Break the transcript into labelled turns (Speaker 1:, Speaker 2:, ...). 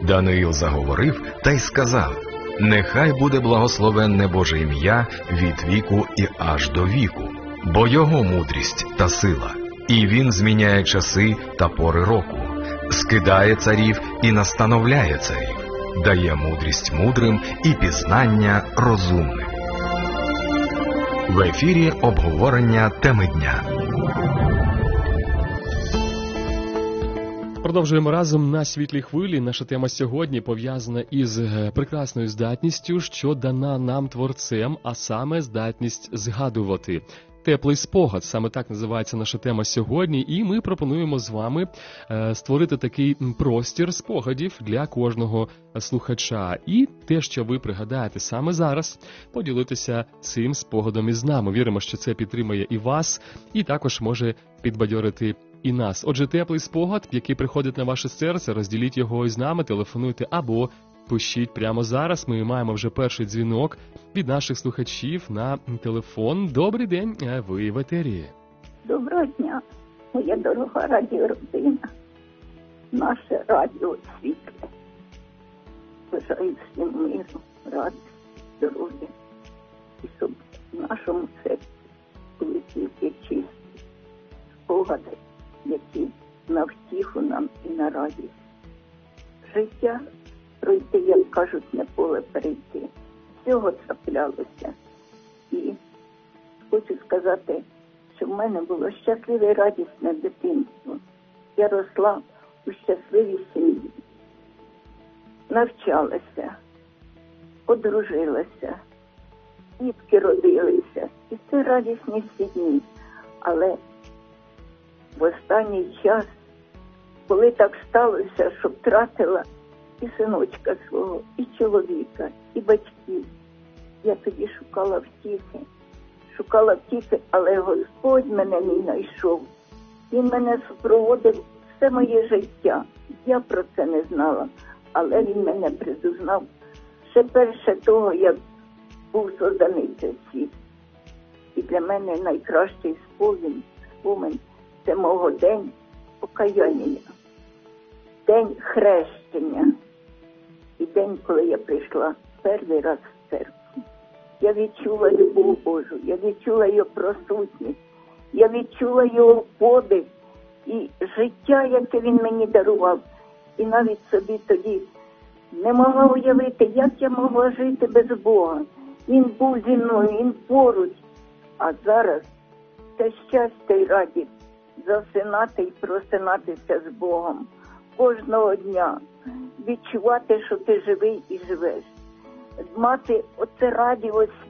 Speaker 1: Даниїл заговорив та й сказав: «Нехай буде благословенне Боже ім'я від віку і аж до віку, бо Його мудрість та сила, і Він зміняє часи та пори року, скидає царів і настановляє царів, дає мудрість мудрим і пізнання розумним». В ефірі обговорення теми дня.
Speaker 2: Продовжуємо разом на світлій хвилі. Наша тема сьогодні пов'язана із прекрасною здатністю, що дана нам Творцем, а саме здатність згадувати. Теплий спогад, саме так називається наша тема сьогодні, і ми пропонуємо з вами створити такий простір спогадів для кожного слухача. І те, що ви пригадаєте саме зараз, поділитися цим спогадом із нами. Віримо, що це підтримує і вас, і також може підбадьорити і нас. Отже, теплий спогад, який приходить на ваше серце, розділіть його із нами, телефонуйте або пишіть прямо зараз. Ми маємо вже перший дзвінок від наших слухачів на телефон. Добрий день, ви в етері.
Speaker 3: Доброго дня, моя дорога радіородина, наше радіо світле. Бажаю всім миру, радості, здоров'я, і щоб в нашому серці були тільки чисті спогади, які на втіху нам і на радість. Життя пройти, як кажуть, не поле перейти. Всього траплялося. І хочу сказати, що в мене було щасливе і радісне дитинство. Я росла у щасливій сім'ї. Навчалася, одружилася, дітки родилися. І це радісні всі дні. Але в останній час, коли так сталося, що втратила і синочка свого, і чоловіка, і батьків, я тоді шукала втіхи, але Господь мене не знайшов. Він мене супроводив все моє життя. Я про це не знала, але він мене призузнав ще перше того, як був созданий цей світ. І для мене найкращий спомин – це мого день покаяння, день хрещення. І день, коли я прийшла перший раз в церкву. Я відчула любов Божу, я відчула його присутність, я відчула його подих і життя, яке він мені дарував. І навіть собі тоді не могла уявити, як я могла жити без Бога. Він був зі мною, він поруч. А зараз це щастя й радість засинати і просинатися з Богом кожного дня. Відчувати, що ти живий і живеш. Мати оце радість